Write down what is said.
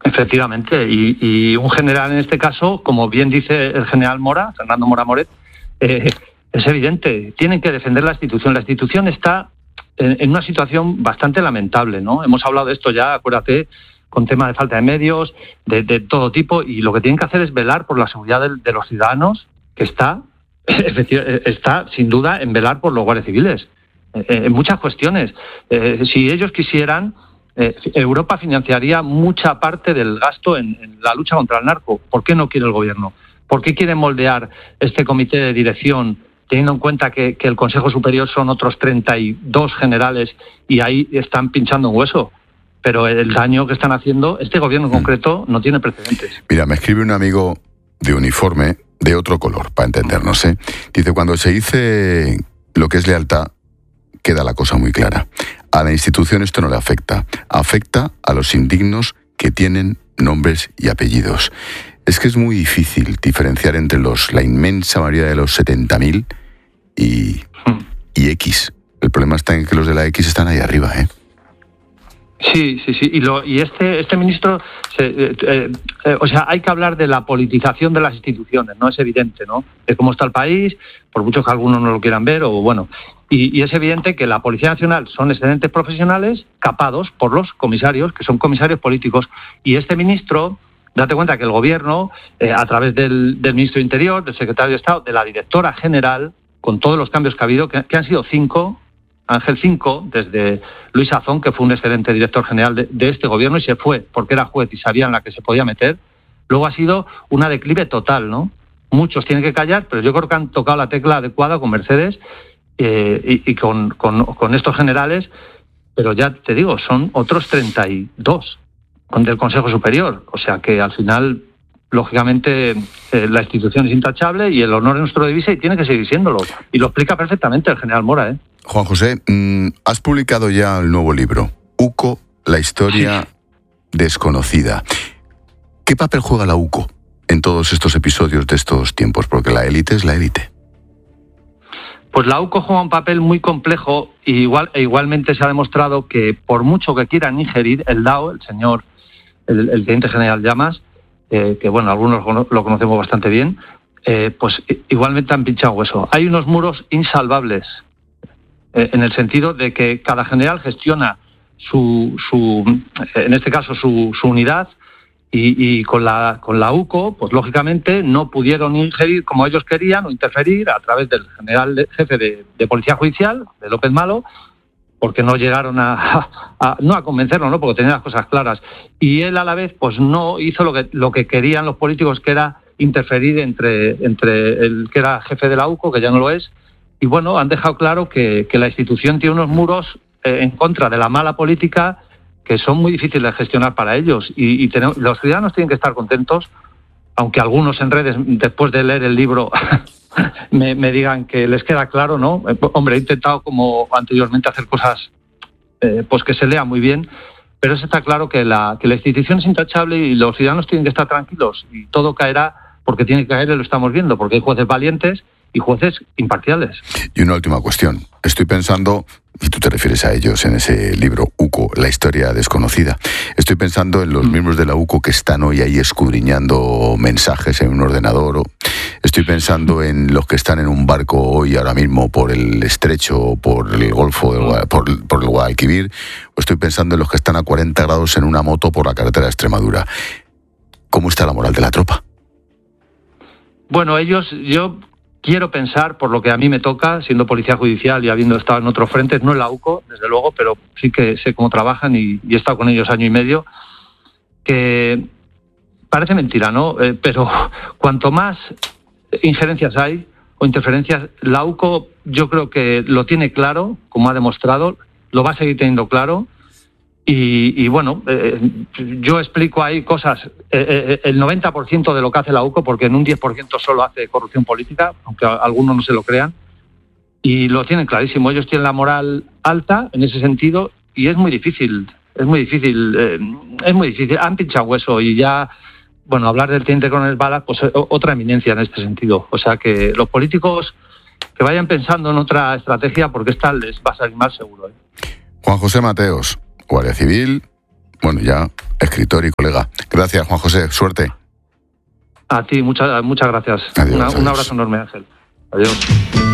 Efectivamente, y un general en este caso, como bien dice el general Mora, Fernando Mora Moret, es evidente, tienen que defender la institución. La institución está en una situación bastante lamentable, ¿no? Hemos hablado de esto ya, acuérdate, con temas de falta de medios, de todo tipo, y lo que tienen que hacer es velar por la seguridad de los ciudadanos, que está sin duda en velar por los guardias civiles, en muchas cuestiones. Si ellos quisieran, Europa financiaría mucha parte del gasto en la lucha contra el narco. ¿Por qué no quiere el gobierno? ¿Por qué quiere moldear este comité de dirección, teniendo en cuenta que el Consejo Superior son otros 32 generales y ahí están pinchando un hueso? Pero el daño que están haciendo, este gobierno en concreto, no tiene precedentes. Mira, me escribe un amigo de uniforme, de otro color, para entendernos, ¿eh? Dice, cuando se dice lo que es lealtad, queda la cosa muy clara. A la institución esto no le afecta. Afecta a los indignos que tienen nombres y apellidos. Es que es muy difícil diferenciar entre la inmensa mayoría de los 70.000 y X. El problema está en que los de la X están ahí arriba, ¿eh? Sí. Y este ministro, o sea, hay que hablar de la politización de las instituciones, ¿no? Es evidente, ¿no? De cómo está el país, por mucho que algunos no lo quieran ver, o bueno. Y es evidente que la Policía Nacional son excelentes profesionales capados por los comisarios, que son comisarios políticos. Y este ministro, date cuenta que el gobierno, a través del ministro de Interior, del secretario de Estado, de la directora general, con todos los cambios que ha habido, que han sido 5, Ángel 5, desde Luis Azón, que fue un excelente director general de este gobierno y se fue porque era juez y sabía en la que se podía meter. Luego ha sido una declive total, ¿no? Muchos tienen que callar, pero yo creo que han tocado la tecla adecuada con Mercedes y con estos generales, pero ya te digo, son otros 32 del Consejo Superior. O sea que al final, lógicamente, la institución es intachable y el honor es nuestro divisa y tiene que seguir siéndolo. Y lo explica perfectamente el general Mora, ¿eh? Juan José, has publicado ya el nuevo libro, UCO, la historia desconocida. ¿Qué papel juega la UCO en todos estos episodios de estos tiempos? Porque la élite es la élite. Pues la UCO juega un papel muy complejo e igualmente se ha demostrado que por mucho que quieran ingerir el DAO, el teniente general Llamas, que bueno, algunos lo conocemos bastante bien, pues igualmente han pinchado hueso. Hay unos muros insalvables, en el sentido de que cada general gestiona en este caso su unidad, y con la UCO, pues lógicamente no pudieron ingerir como ellos querían o interferir a través del general jefe de Policía Judicial, de López Malo, porque no llegaron no a convencerlo, ¿no? Porque tenía las cosas claras. Y él a la vez pues no hizo lo que querían los políticos, que era interferir entre el que era jefe de la UCO, que ya no lo es. Y bueno, han dejado claro que la institución tiene unos muros en contra de la mala política que son muy difíciles de gestionar para ellos. Y los ciudadanos tienen que estar contentos, aunque algunos en redes, después de leer el libro, me digan que les queda claro, ¿no? Hombre, he intentado, como anteriormente, hacer cosas pues que se lea muy bien, pero está claro que la institución es intachable y los ciudadanos tienen que estar tranquilos y todo caerá porque tiene que caer, y lo estamos viendo, porque hay jueces valientes y jueces imparciales. Y una última cuestión. Estoy pensando, y tú te refieres a ellos en ese libro, UCO, la historia desconocida. Estoy pensando en los miembros de la UCO que están hoy ahí escudriñando mensajes en un ordenador. Estoy pensando en los que están en un barco hoy, ahora mismo, por el estrecho, por el Golfo, por el Guadalquivir. O estoy pensando en los que están a 40 grados en una moto por la carretera de Extremadura. ¿Cómo está la moral de la tropa? Bueno, yo quiero pensar, por lo que a mí me toca, siendo policía judicial y habiendo estado en otros frentes, no en la UCO, desde luego, pero sí que sé cómo trabajan y he estado con ellos año y medio, que parece mentira, ¿no? Pero cuanto más injerencias hay o interferencias, la UCO yo creo que lo tiene claro, como ha demostrado, lo va a seguir teniendo claro. Y bueno, yo explico ahí cosas, el 90% de lo que hace la UCO, porque en un 10% solo hace corrupción política, aunque algunos no se lo crean, y lo tienen clarísimo. Ellos tienen la moral alta en ese sentido y es muy difícil. Han pinchado hueso y ya, bueno, hablar del teniente coronel Balas, pues otra eminencia en este sentido. O sea que los políticos que vayan pensando en otra estrategia, porque esta les va a salir mal seguro. Juan José Mateos, Guardia Civil, bueno, ya escritor y colega. Gracias, Juan José, suerte. A ti, muchas gracias. Adiós, Un abrazo enorme, Ángel. Adiós.